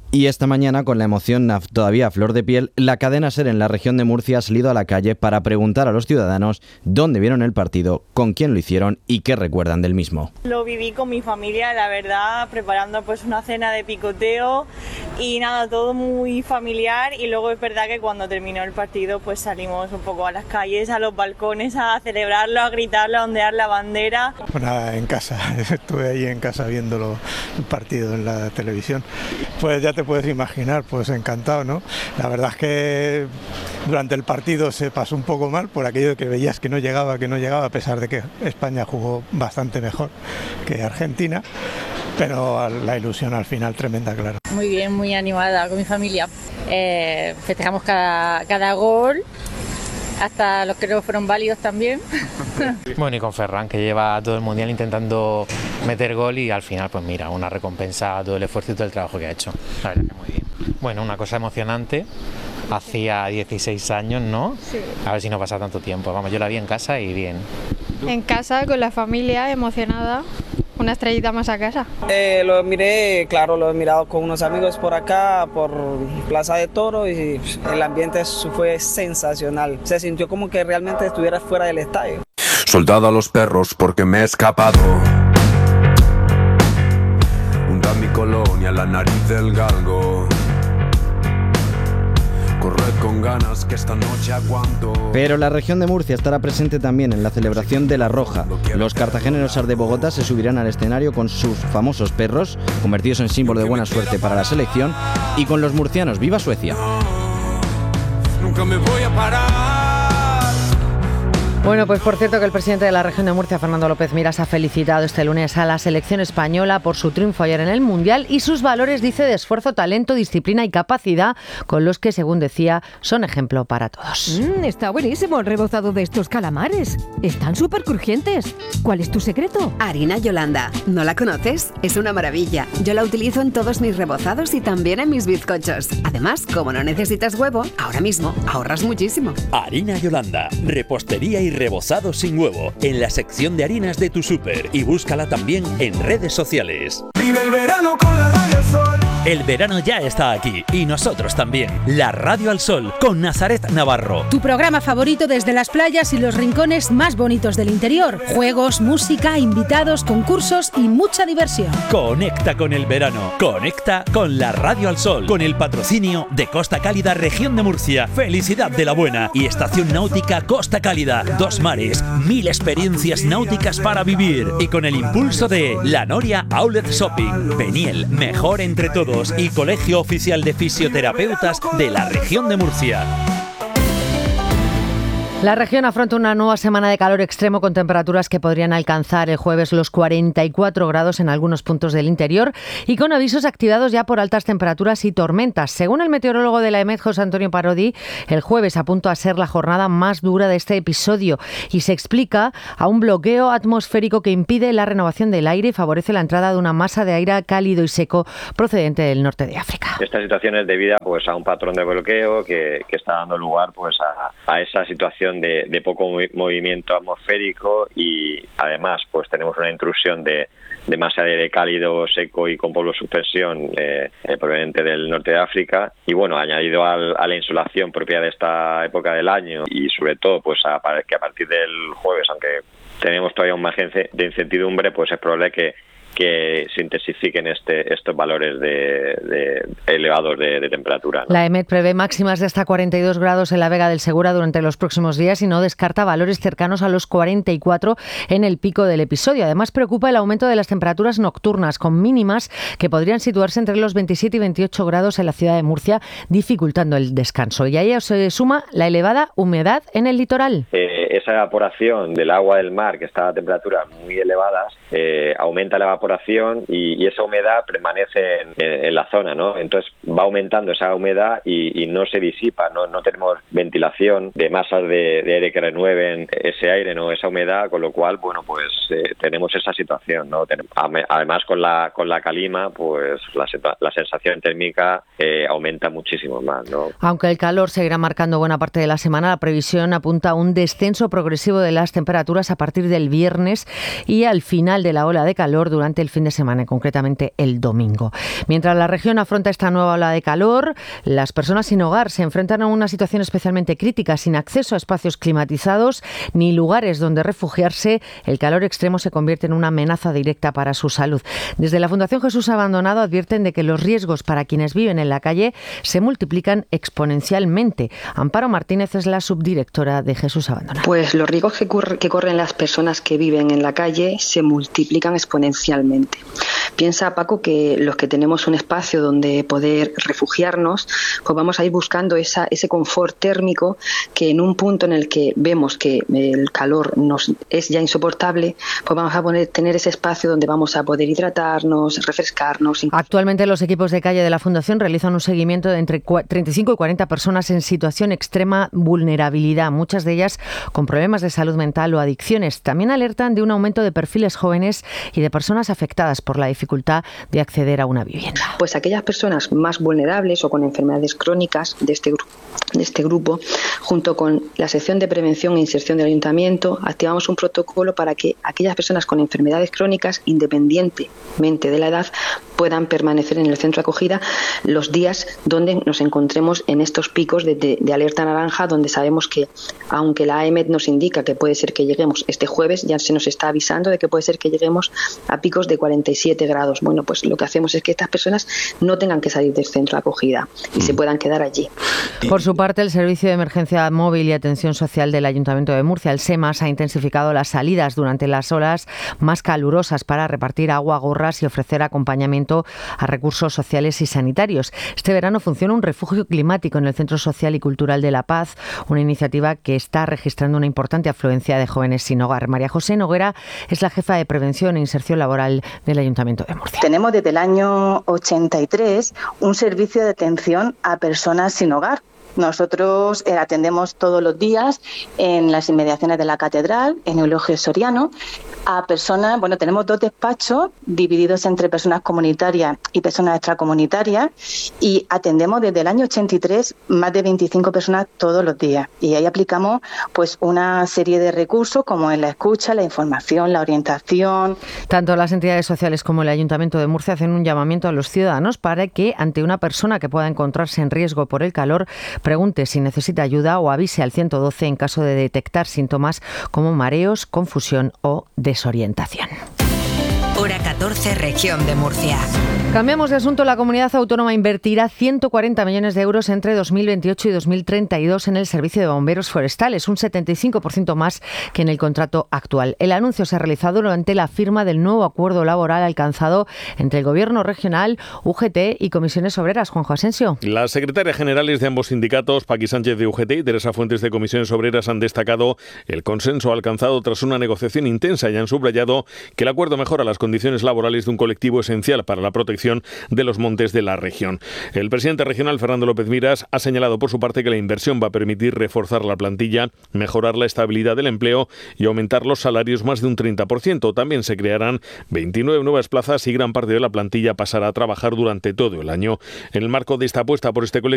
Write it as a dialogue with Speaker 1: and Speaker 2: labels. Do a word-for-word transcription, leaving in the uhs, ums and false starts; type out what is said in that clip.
Speaker 1: Y esta mañana, con la emoción todavía a flor de piel, la cadena SER en la región de Murcia ha salido a la calle para preguntar a los ciudadanos dónde vieron el partido, con quién lo hicieron y qué recuerdan del mismo.
Speaker 2: Lo viví con mi familia, la verdad, preparando pues una cena de picoteo y nada, todo muy familiar, y luego es verdad que cuando terminó el partido pues salimos un poco a las calles, a los balcones a celebrarlo, a gritarlo, a ondear la bandera.
Speaker 3: Pues nada, en casa, estuve ahí en casa viéndolo el partido en la televisión. Pues ya te puedes imaginar, pues encantado, ¿no? La verdad es que durante el partido se pasó un poco mal por aquello de que veías que no llegaba, que no llegaba, a pesar de que España jugó bastante mejor que Argentina, pero la ilusión al final tremenda, claro.
Speaker 4: Muy bien, muy animada con mi familia. Eh, festejamos cada, cada gol, hasta los que no fueron válidos también.
Speaker 5: Bueno, y con Ferran, que lleva todo el mundial intentando meter gol, y al final, pues mira, una recompensa a todo el esfuerzo y todo el trabajo que ha hecho. La verdad que muy bien. Bueno, una cosa emocionante. Hacía dieciséis años, ¿no?
Speaker 6: Sí.
Speaker 5: A ver si no pasa tanto tiempo. Vamos, yo la vi en casa y bien.
Speaker 6: En casa, con la familia, emocionada. Una estrellita más a casa.
Speaker 7: Eh, lo miré, claro, lo he mirado con unos amigos por acá, por Plaza de Toro, y el ambiente fue sensacional. Se sintió como que realmente estuviera fuera del estadio.
Speaker 8: Soldado a los perros porque me he escapado. Hunda mi colonia, la nariz del galgo. Corred con ganas que esta noche aguanto.
Speaker 1: Pero la región de Murcia estará presente también en la celebración de La Roja. Los cartageneros Ars de Bogotá se subirán al escenario con sus famosos perros, convertidos en símbolo de buena suerte para la selección, y con los murcianos ¡Viva Suecia!
Speaker 8: Nunca me voy a parar.
Speaker 9: Bueno, pues por cierto que el presidente de la región de Murcia, Fernando López Miras, ha felicitado este lunes a la selección española por su triunfo ayer en el Mundial y sus valores, dice, de esfuerzo, talento, disciplina y capacidad, con los que, según decía, son ejemplo para todos.
Speaker 10: Mm, está buenísimo el rebozado de estos calamares. Están súper crujientes. ¿Cuál es tu secreto?
Speaker 11: Harina Yolanda. ¿No la conoces? Es una maravilla. Yo la utilizo en todos mis rebozados y también en mis bizcochos. Además, como no necesitas huevo, ahora mismo ahorras muchísimo.
Speaker 12: Harina Yolanda. Repostería y rebozado sin huevo, en la sección de harinas de tu súper, y búscala también en redes sociales.
Speaker 8: Vive el verano con la Radio al Sol.
Speaker 12: El verano ya está aquí y nosotros también. La Radio al Sol con Nazaret Navarro.
Speaker 13: Tu programa favorito desde las playas y los rincones más bonitos del interior. Juegos, música, invitados, concursos y mucha diversión.
Speaker 12: Conecta con el verano. Conecta con la Radio al Sol. Con el patrocinio de Costa Cálida, Región de Murcia. Felicidad de la Buena y Estación Náutica Costa Cálida. Dos mares, mil experiencias náuticas para vivir. Y con el impulso de La Noria Outlet Shopping, Peniel, mejor entre todos, y Colegio Oficial de Fisioterapeutas de la Región de Murcia.
Speaker 9: La región afronta una nueva semana de calor extremo con temperaturas que podrían alcanzar el jueves los cuarenta y cuatro grados en algunos puntos del interior y con avisos activados ya por altas temperaturas y tormentas. Según el meteorólogo de la E M E D, José Antonio Parodi, el jueves apunta a ser la jornada más dura de este episodio y se explica a un bloqueo atmosférico que impide la renovación del aire y favorece la entrada de una masa de aire cálido y seco procedente del norte de África.
Speaker 14: Esta situación es debida pues a un patrón de bloqueo que, que está dando lugar pues a, a esa situación De, de poco movimiento atmosférico, y además pues tenemos una intrusión de, de masa de aire cálido, seco y con polvo de suspensión eh, eh, proveniente del norte de África, y bueno, añadido al, a la insolación propia de esta época del año, y sobre todo pues a, que a partir del jueves, aunque tenemos todavía un margen de incertidumbre, pues es probable que que se intensifiquen este, estos valores de, de elevados de, de temperatura, ¿no?
Speaker 9: La E M E D prevé máximas de hasta cuarenta y dos grados en la Vega del Segura durante los próximos días y no descarta valores cercanos a los cuarenta y cuatro en el pico del episodio. Además, preocupa el aumento de las temperaturas nocturnas, con mínimas que podrían situarse entre los veintisiete y veintiocho grados en la ciudad de Murcia, dificultando el descanso. Y a ello se suma la elevada humedad en el litoral.
Speaker 14: Eh, esa evaporación del agua del mar, que está a temperaturas muy elevadas, eh, aumenta la evaporación Y, y esa humedad permanece en, en, en la zona, ¿no? Entonces va aumentando esa humedad y, y no se disipa, no, no tenemos ventilación de masas de, de aire que renueven ese aire, ¿no? Esa humedad, con lo cual, bueno, pues eh, tenemos esa situación, ¿no? Además, con la con la calima, pues la, la sensación térmica eh, aumenta muchísimo más, ¿no?
Speaker 9: Aunque el calor seguirá marcando buena parte de la semana, la previsión apunta a un descenso descenso progresivo de las temperaturas a partir del viernes y al final de la ola de calor durante el fin de semana, concretamente el domingo. Mientras la región afronta esta nueva ola de calor, las personas sin hogar se enfrentan a una situación especialmente crítica. Sin acceso a espacios climatizados ni lugares donde refugiarse, el calor extremo se convierte en una amenaza directa para su salud. Desde la Fundación Jesús Abandonado advierten de que los riesgos para quienes viven en la calle se multiplican exponencialmente. Amparo Martínez es la subdirectora de Jesús Abandonado.
Speaker 15: Pues los riesgos que, corre, que corren las personas que viven en la calle se multiplican exponencialmente. Piensa, Paco, que los que tenemos un espacio donde poder refugiarnos, pues vamos a ir buscando esa, ese confort térmico que en un punto en el que vemos que el calor nos es ya insoportable, pues vamos a poner, tener ese espacio donde vamos a poder hidratarnos, refrescarnos.
Speaker 9: Actualmente los equipos de calle de la Fundación realizan un seguimiento de entre treinta y cinco y cuarenta personas en situación extrema vulnerabilidad, muchas de ellas con problemas de salud mental o adicciones. También alertan de un aumento de perfiles jóvenes y de personas afectadas por la dificultad de acceder a una vivienda.
Speaker 15: Pues aquellas personas más vulnerables o con enfermedades crónicas de este, gru- de este grupo, junto con la sección de prevención e inserción del ayuntamiento, activamos un protocolo para que aquellas personas con enfermedades crónicas, independientemente de la edad, puedan permanecer en el centro de acogida los días donde nos encontremos en estos picos de, de, de alerta naranja, donde sabemos que, aunque la A E M E T nos indica que puede ser que lleguemos este jueves, ya se nos está avisando de que puede ser que lleguemos a picos de cuarenta y siete grados. Bueno, pues lo que hacemos es que estas personas no tengan que salir del centro de acogida y se puedan quedar allí.
Speaker 9: Por su parte, el Servicio de Emergencia Móvil y Atención Social del Ayuntamiento de Murcia, el SEMAS, ha intensificado las salidas durante las horas más calurosas para repartir agua, gorras y ofrecer acompañamiento a recursos sociales y sanitarios. Este verano funciona un refugio climático en el Centro Social y Cultural de La Paz, una iniciativa que está registrando una importante afluencia de jóvenes sin hogar. María José Noguera es la jefa de Prevención e Inserción Laboral del Ayuntamiento de Murcia.
Speaker 16: Tenemos desde el año ochenta y tres un servicio de atención a personas sin hogar. Nosotros eh, atendemos todos los días en las inmediaciones de la Catedral, en Eulogio Soriano, a personas, bueno, tenemos dos despachos divididos entre personas comunitarias y personas extracomunitarias y atendemos desde el año ochenta y tres más de veinticinco personas todos los días. Y ahí aplicamos pues una serie de recursos como en la escucha, la información, la orientación.
Speaker 9: Tanto las entidades sociales como el Ayuntamiento de Murcia hacen un llamamiento a los ciudadanos para que, ante una persona que pueda encontrarse en riesgo por el calor, pregunte si necesita ayuda o avise al ciento doce en caso de detectar síntomas como mareos, confusión o desorientación.
Speaker 17: Hora catorce, Región de Murcia.
Speaker 9: Cambiamos de asunto. La comunidad autónoma invertirá ciento cuarenta millones de euros entre dos mil veintiocho y dos mil treinta y dos en el servicio de bomberos forestales, un setenta y cinco por ciento más que en el contrato actual. El anuncio se ha realizado durante la firma del nuevo acuerdo laboral alcanzado entre el Gobierno regional, U G T y Comisiones Obreras. Juanjo Asensio.
Speaker 18: Las secretarias generales de ambos sindicatos, Paqui Sánchez de U G T y Teresa Fuentes de Comisiones Obreras, han destacado el consenso alcanzado tras una negociación intensa y han subrayado que el acuerdo mejora las condiciones laborales de un colectivo esencial para la protección de los montes de la región. El presidente regional, Fernando López Miras, ha señalado por su parte que la inversión va a permitir reforzar la plantilla, mejorar la estabilidad del empleo y aumentar los salarios más de un treinta por ciento. También se crearán veintinueve nuevas plazas y gran parte de la plantilla pasará a trabajar durante todo el año. En el marco de esta apuesta por este colectivo,